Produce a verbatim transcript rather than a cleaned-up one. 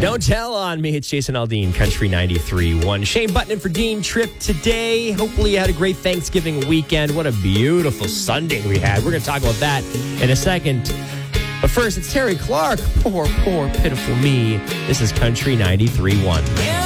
Don't tell on me. It's Jason Aldean, Country ninety-three point one. Shane Button in for Dean Tripp today. Hopefully you had a great Thanksgiving weekend. What a beautiful Sunday we had. We're going to talk about that in a second. But first, it's Terry Clark. Poor, poor, pitiful me. This is Country ninety-three point one.